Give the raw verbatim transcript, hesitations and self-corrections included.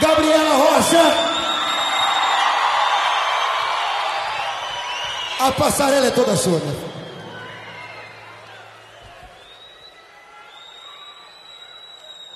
Gabriela Rocha. A passarela é toda sua, né?